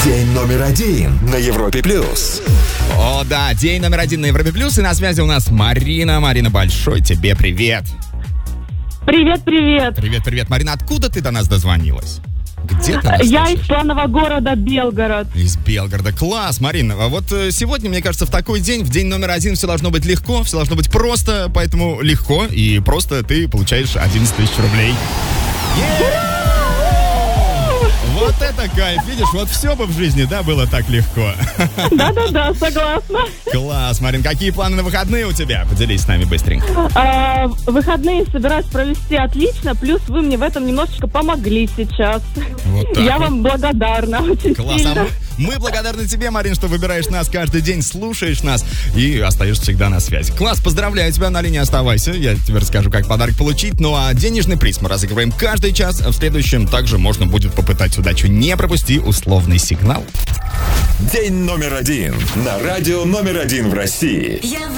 День номер один на Европе+. О, да, день номер один на Европе+. И на связи у нас Марина. Марина, большой тебе привет. Привет. Привет. Марина, откуда ты до нас дозвонилась? Где ты нас Я слышишь? из славного города Белгород. Из Белгорода. Класс, Марина. А вот сегодня, мне кажется, в такой день, в день номер один, все должно быть легко, все должно быть просто, поэтому легко и просто ты получаешь 11 тысяч рублей. Вот это кайф, видишь, вот все бы в жизни, да, было так легко. Да, согласна. Класс, Марин, какие планы на выходные у тебя? Поделись с нами быстренько. Выходные собираюсь провести отлично, плюс вы мне в этом немножечко помогли сейчас. Вот так Я вот. вам благодарна очень Класс, сильно. мы благодарны тебе, Марин, что выбираешь нас каждый день, слушаешь нас и остаешься всегда на связи. Класс, поздравляю тебя, на линии оставайся, я тебе расскажу, как подарок получить. Ну а денежный приз мы разыгрываем каждый час, в следующем также можно будет попытать удачу. Не пропусти условный сигнал. День номер один на радио номер один в России.